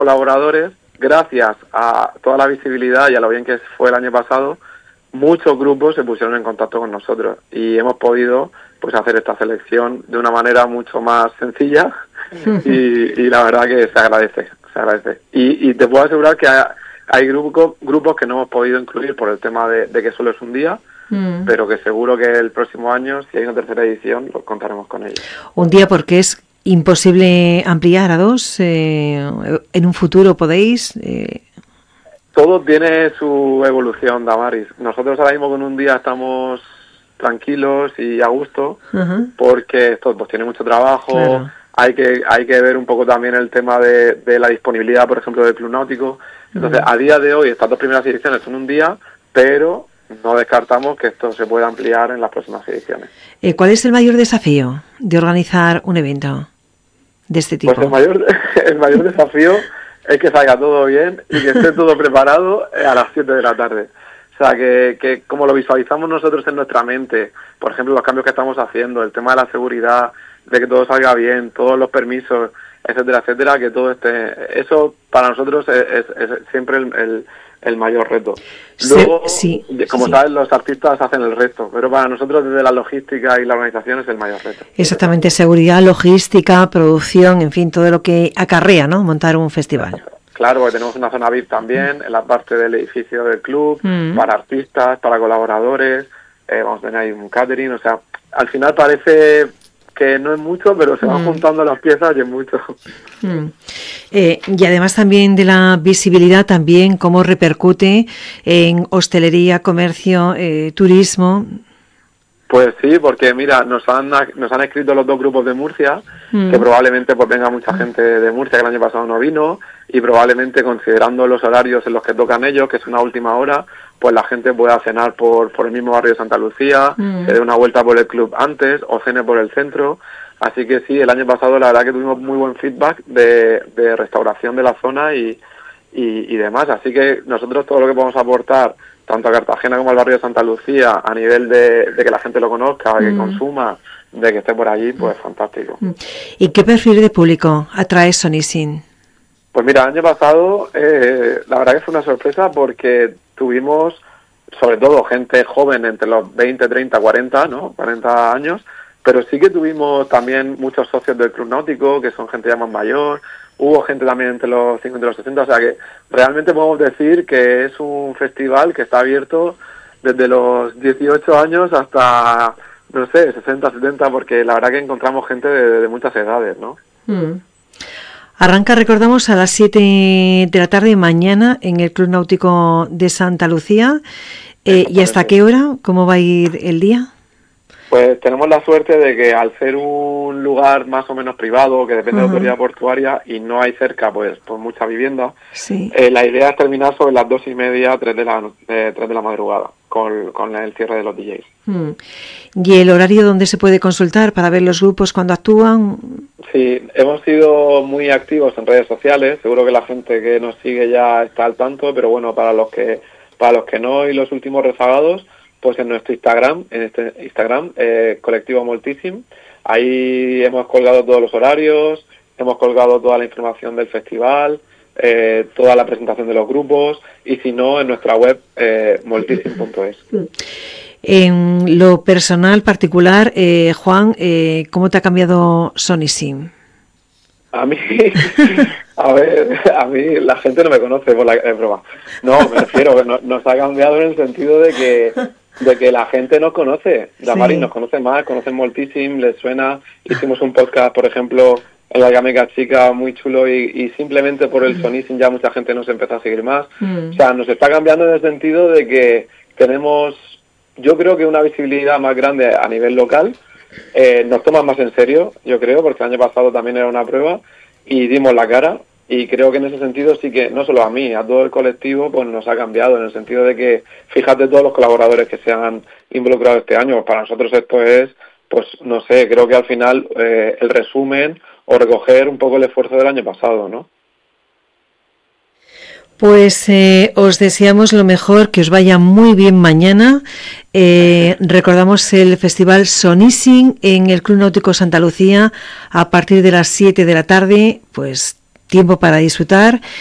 colaboradores, gracias a toda la visibilidad y a lo bien que fue el año pasado, muchos grupos se pusieron en contacto con nosotros y hemos podido pues hacer esta selección de una manera mucho más sencilla y la verdad que se agradece. Y te puedo asegurar que hay grupos que no hemos podido incluir por el tema de que solo es un día, pero que seguro que el próximo año, si hay una tercera edición, lo contaremos con ellos. Un día porque es imposible ampliar a 2, en un futuro podéis... Todo tiene su evolución, Damaris. Nosotros ahora mismo con un día estamos tranquilos y a gusto, porque esto pues tiene mucho trabajo, claro. Hay que ver un poco también el tema de la disponibilidad, por ejemplo, del Club Náutico. Entonces, a día de hoy, estas 2 primeras ediciones son un día, pero no descartamos que esto se pueda ampliar en las próximas ediciones. ¿Cuál es el mayor desafío de organizar un evento de este tipo? Pues el mayor desafío es que salga todo bien y que esté todo preparado a las 7 de la tarde. O sea, que como lo visualizamos nosotros en nuestra mente, por ejemplo, los cambios que estamos haciendo, el tema de la seguridad, de que todo salga bien, todos los permisos, etcétera, que todo esté... Eso para nosotros es siempre el mayor reto. Luego, como sabes, los artistas hacen el resto, pero para nosotros desde la logística y la organización es el mayor reto. Exactamente, seguridad, logística, producción, en fin, todo lo que acarrea, ¿no?, montar un festival. Claro, porque tenemos una zona VIP también en la parte del edificio del club, para artistas, para colaboradores, vamos a tener ahí un catering, o sea, al final parece que no es mucho, pero se van juntando las piezas y es mucho. Y además también de la visibilidad, también cómo repercute en hostelería, comercio, turismo. Pues sí, porque mira, nos han escrito los 2 grupos de Murcia, que probablemente pues venga mucha gente de Murcia, que el año pasado no vino, y probablemente considerando los horarios en los que tocan ellos, que es una última hora, pues la gente pueda cenar por el mismo barrio de Santa Lucía, se dé una vuelta por el club antes, o cene por el centro. Así que sí, el año pasado la verdad que tuvimos muy buen feedback de restauración de la zona y demás. Así que nosotros todo lo que podemos aportar, tanto a Cartagena como al barrio de Santa Lucía, a nivel de que la gente lo conozca, que consuma, de que esté por allí, pues fantástico. ¿Y qué perfil de público atrae Sonishing? Pues mira, el año pasado la verdad que fue una sorpresa porque tuvimos sobre todo gente joven entre los 20, 30, 40, ¿no? 40 años, pero sí que tuvimos también muchos socios del Club Náutico, que son gente ya más mayor. Hubo gente también entre los 50 y los 60, o sea que realmente podemos decir que es un festival que está abierto desde los 18 años hasta, no sé, 60, 70, porque la verdad que encontramos gente de muchas edades, ¿no? Arranca, recordamos, a las 7 de la tarde mañana en el Club Náutico de Santa Lucía. ¿Y hasta qué hora? ¿Cómo va a ir el día? Pues tenemos la suerte de que al ser un lugar más o menos privado, que depende de la autoridad portuaria y no hay cerca pues mucha vivienda, la idea es terminar sobre las 2:30, 3 de la madrugada, con el cierre de los DJs. ¿Y el horario donde se puede consultar para ver los grupos cuando actúan? Sí, hemos sido muy activos en redes sociales, seguro que la gente que nos sigue ya está al tanto, pero bueno, para los que no y los últimos rezagados, pues en nuestro Instagram, Colectivo Moltíssim, ahí hemos colgado todos los horarios, hemos colgado toda la información del festival, toda la presentación de los grupos, y si no, en nuestra web, moltissim.es. En lo personal, particular, Juan, ¿cómo te ha cambiado Sonishing? A mí la gente no me conoce por la broma. No, me refiero que nos ha cambiado en el sentido de que la gente nos conoce. Damaris nos conoce más, conocen Moltíssim, les suena. Hicimos un podcast, por ejemplo, en la Gameca Chica, muy chulo, y simplemente por el Sonishing ya mucha gente nos empezó a seguir más. O sea, nos está cambiando en el sentido de que tenemos, yo creo que una visibilidad más grande a nivel local. Nos toman más en serio, yo creo, porque el año pasado también era una prueba y dimos la cara, y creo que en ese sentido sí que, no solo a mí, a todo el colectivo, pues nos ha cambiado, en el sentido de que, fíjate todos los colaboradores que se han involucrado este año, para nosotros esto es, pues no sé, creo que al final el resumen o recoger un poco el esfuerzo del año pasado, ¿no? Pues os deseamos lo mejor, que os vaya muy bien mañana. Recordamos el Festival Sonishing en el Club Náutico Santa Lucía a partir de las 7 de la tarde. Pues tiempo para disfrutar